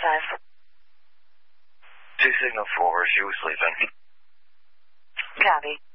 5. 2 signal 4, she was sleeping. Copy.